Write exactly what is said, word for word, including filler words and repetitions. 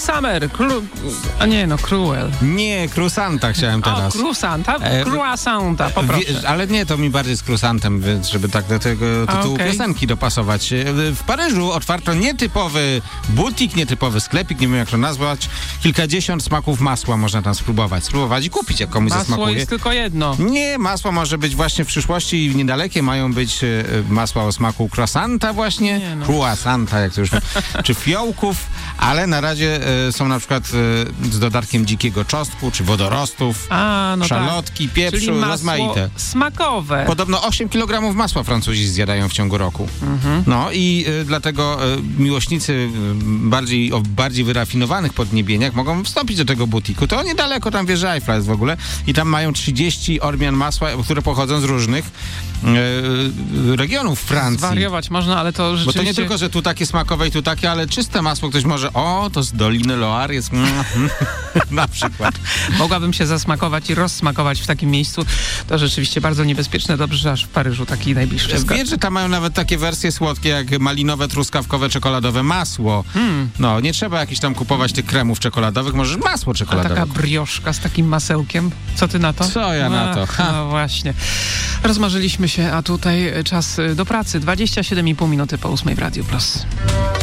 Summer. Cru... A nie, no Cruel. Nie, Crusanta chciałem teraz. O, Crusanta? E, Croissanta, poproszę. Wie, ale nie, to mi bardziej z Crusantem, więc żeby tak do tego tytułu okay. piosenki dopasować. W Paryżu otwarto nietypowy butik, nietypowy sklepik, nie wiem jak to nazwać. Kilkadziesiąt smaków masła można tam spróbować. Spróbować i kupić, jak komuś Masło zasmakuje. jest tylko jedno. Nie, masło może być właśnie w przyszłości i niedalekie mają być e, masła o smaku croissanta właśnie, Nie, no. croissanta, jak to już czy fiołków, ale na razie e, są na przykład e, z dodatkiem dzikiego czosnku, czy wodorostów, A, no szalotki, tak. pieprzu, Czyli masło rozmaite. smakowe. Podobno osiem kilogramów masła Francuzi zjadają w ciągu roku. Mhm. No i y, dlatego y, miłośnicy y, bardziej, o bardziej wyrafinowanych podniebieniach mogą wstąpić do tego butiku. To niedaleko, tam wieża Eiffla jest w ogóle i tam mają trzydzieści odmian masła, które pochodzą z różnych y, regionów Francji. Zwariować można, ale to rzeczywiście... Bo to nie tylko, że tu takie smakowe i tu takie, ale czyste masło. Ktoś może, o, to z Doliny Loire jest na przykład. Mogłabym się zasmakować i rozsmakować w takim miejscu. To rzeczywiście bardzo niebezpieczne. Dobrze, że aż w Paryżu taki najbliższy sklep. Wiesz, że tam mają nawet takie wersje słodkie jak malinowe, truskawkowe, czekoladowe masło. Hmm. No, nie trzeba jakichś tam kupować tych kremów czekoladowych, możesz masło czekoladowe. A taka brioszka z takim masełkiem? Co ty na to? Co ja na to? Ach, no właśnie. Rozmarzyliśmy się, a tutaj czas do pracy. dwadzieścia siedem i pół minuty po ósmej w Radiu Plus.